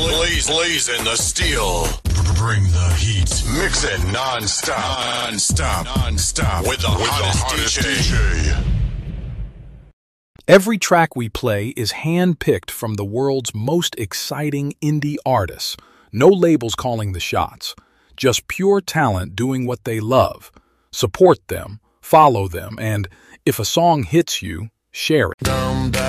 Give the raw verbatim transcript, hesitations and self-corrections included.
Blaze, blazing the steel. Bring the heat. Mix it non-stop. Non-stop. Non-stop. With the with hottest, the hottest D J. Every track we play is hand-picked from the world's most exciting indie artists. No labels calling the shots. Just pure talent doing what they love. Support them, follow them, and if a song hits you, share it.